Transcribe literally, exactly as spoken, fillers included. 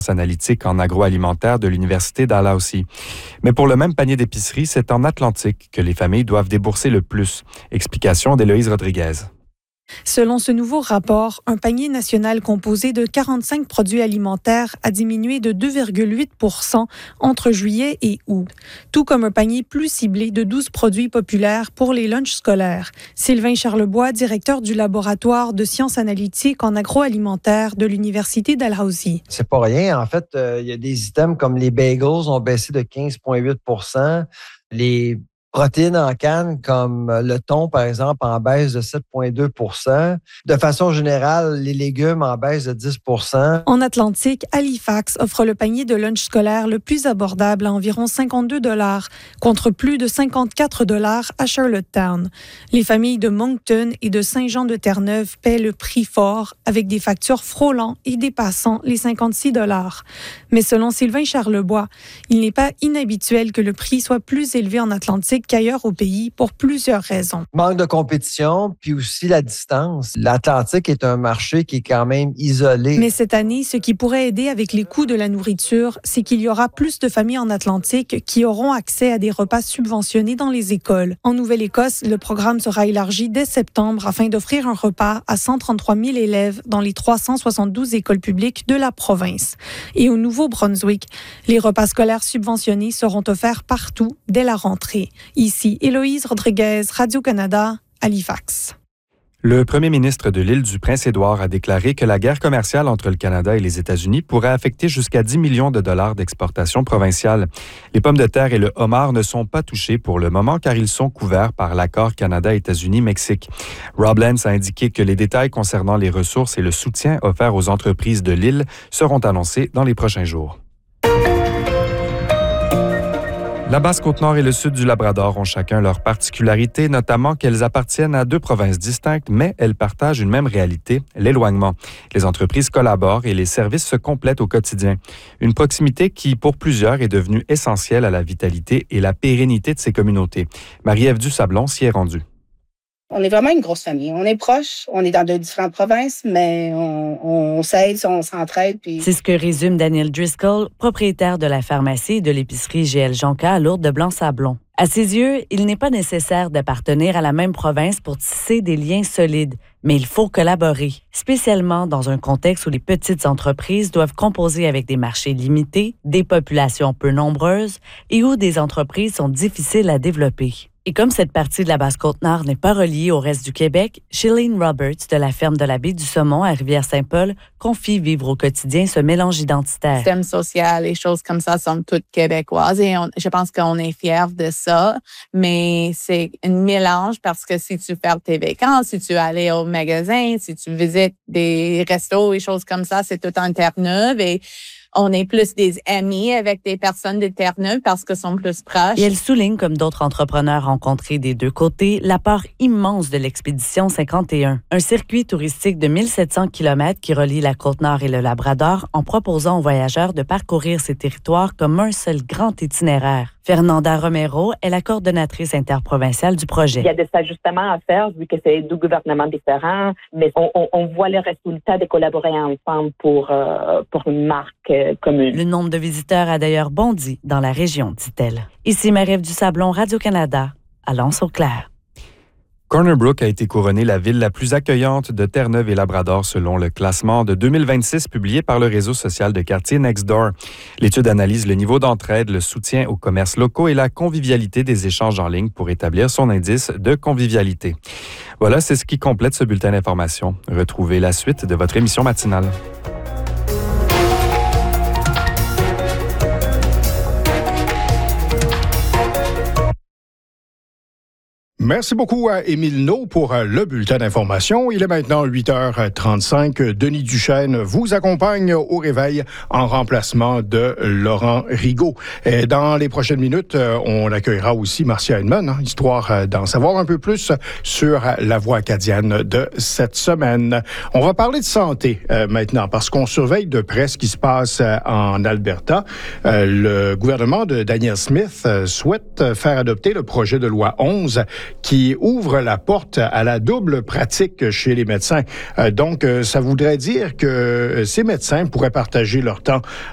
analytique en agroalimentaire de l'Université Dalhousie. Mais pour le même panier d'épicerie, c'est en Atlantique que les familles doivent débourser le plus. Explication d'Héloïse Rodriguez. Selon ce nouveau rapport, un panier national composé de quarante-cinq produits alimentaires a diminué de deux virgule huit pour cent entre juillet et août, tout comme un panier plus ciblé de douze produits populaires pour les lunchs scolaires. Sylvain Charlebois, directeur du laboratoire de sciences analytiques en agroalimentaire de l'Université Dalhousie. C'est pas rien. En fait, euh, il y a des items comme les bagels ont baissé de quinze virgule huit pour cent. Les protéines en canne, comme le thon, par exemple, en baisse de sept virgule deux pour cent. De façon générale, les légumes en baisse de dix pour cent. En Atlantique, Halifax offre le panier de lunch scolaire le plus abordable à environ cinquante-deux dollars, contre plus de cinquante-quatre dollars à Charlottetown. Les familles de Moncton et de Saint-Jean-de-Terre-Neuve paient le prix fort, avec des factures frôlant et dépassant les cinquante-six dollars. Mais selon Sylvain Charlebois, il n'est pas inhabituel que le prix soit plus élevé en Atlantique qu'ailleurs au pays pour plusieurs raisons. Manque de compétition, puis aussi la distance. L'Atlantique est un marché qui est quand même isolé. Mais cette année, ce qui pourrait aider avec les coûts de la nourriture, c'est qu'il y aura plus de familles en Atlantique qui auront accès à des repas subventionnés dans les écoles. En Nouvelle-Écosse, le programme sera élargi dès septembre afin d'offrir un repas à cent trente-trois mille élèves dans les trois cent soixante-douze écoles publiques de la province. Et au Nouveau-Brunswick, les repas scolaires subventionnés seront offerts partout dès la rentrée. Ici, Héloïse Rodriguez, Radio-Canada, Halifax. Le premier ministre de l'île du Prince-Édouard a déclaré que la guerre commerciale entre le Canada et les États-Unis pourrait affecter jusqu'à dix millions de dollars d'exportation provinciale. Les pommes de terre et le homard ne sont pas touchés pour le moment car ils sont couverts par l'accord Canada-États-Unis-Mexique. Rob Lance a indiqué que les détails concernant les ressources et le soutien offert aux entreprises de l'île seront annoncés dans les prochains jours. La Basse-Côte-Nord et le sud du Labrador ont chacun leurs particularités, notamment qu'elles appartiennent à deux provinces distinctes, mais elles partagent une même réalité, l'éloignement. Les entreprises collaborent et les services se complètent au quotidien. Une proximité qui, pour plusieurs, est devenue essentielle à la vitalité et la pérennité de ces communautés. Marie-Ève Dusablon s'y est rendue. On est vraiment une grosse famille. On est proches, on est dans deux différentes provinces, mais on, on s'aide, on s'entraide. Puis... C'est ce que résume Daniel Driscoll, propriétaire de la pharmacie et de l'épicerie G L Jonca à Lourdes de Blanc-Sablon. À ses yeux, il n'est pas nécessaire d'appartenir à la même province pour tisser des liens solides, mais il faut collaborer, spécialement dans un contexte où les petites entreprises doivent composer avec des marchés limités, des populations peu nombreuses et où des entreprises sont difficiles à développer. Et comme cette partie de la Basse-Côte-Nord n'est pas reliée au reste du Québec, Shilene Roberts de la ferme de la Baie du Saumon à Rivière-Saint-Paul confie vivre au quotidien ce mélange identitaire. Le système social, les choses comme ça sont toutes québécoises et on, je pense qu'on est fiers de ça, mais c'est un mélange parce que si tu fais tes vacances, si tu allais au magasin, si tu visites des restos et choses comme ça, c'est tout en Terre-Neuve et on est plus des amis avec des personnes de Terre-Neuve parce qu'elles sont plus proches. Et elle souligne, comme d'autres entrepreneurs rencontrés des deux côtés, l'apport immense de l'Expédition cinquante et un, un circuit touristique de mille sept cents kilomètres qui relie la Côte-Nord et le Labrador en proposant aux voyageurs de parcourir ces territoires comme un seul grand itinéraire. Fernanda Romero est la coordonnatrice interprovinciale du projet. Il y a des ajustements à faire vu que c'est deux gouvernements différents, mais on, on, on voit le résultat de collaborer ensemble pour, euh, pour une marque euh, commune. Le nombre de visiteurs a d'ailleurs bondi dans la région, dit-elle. Ici Marie-Ève Dusablon, Radio-Canada, à L'Anse-au-Clair. Corner Brook a été couronnée la ville la plus accueillante de Terre-Neuve et Labrador selon le classement de deux mille vingt-six publié par le réseau social de quartier Nextdoor. L'étude analyse le niveau d'entraide, le soutien aux commerces locaux et la convivialité des échanges en ligne pour établir son indice de convivialité. Voilà, c'est ce qui complète ce bulletin d'information. Retrouvez la suite de votre émission matinale. Merci beaucoup à Émile Naud pour le bulletin d'information. Il est maintenant huit heures trente-cinq. Denis Duchesne vous accompagne au réveil en remplacement de Laurent Rigaud. Et dans les prochaines minutes, on accueillera aussi Marcia Edmond, hein, histoire d'en savoir un peu plus sur la voie acadienne de cette semaine. On va parler de santé euh, maintenant parce qu'on surveille de près ce qui se passe en Alberta. Euh, le gouvernement de Danielle Smith euh, souhaite faire adopter le projet de loi onze qui ouvre la porte à la double pratique chez les médecins. Euh, donc, euh, ça voudrait dire que ces médecins pourraient partager leur temps